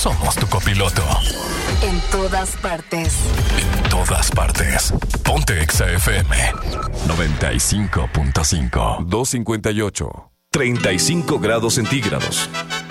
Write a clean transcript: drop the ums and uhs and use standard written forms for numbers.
somos tu copiloto. En todas partes. En todas partes. Ponte Exa FM 95.5. 258. 35 grados centígrados.